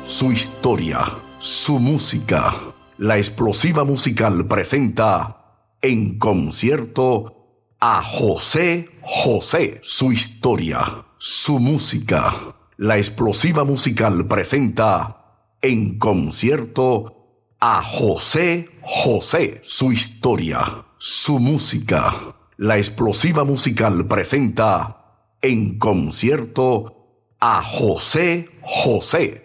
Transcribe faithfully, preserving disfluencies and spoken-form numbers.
su historia, su música. La Explosiva Musical presenta en concierto a José José. Su historia, su música. La Explosiva Musical presenta en concierto a José José. Su historia, su música. La Explosiva Musical presenta en concierto a José José.